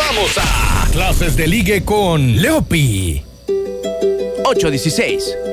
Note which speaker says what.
Speaker 1: Vamos a Clases de Ligue con Leopi.
Speaker 2: 816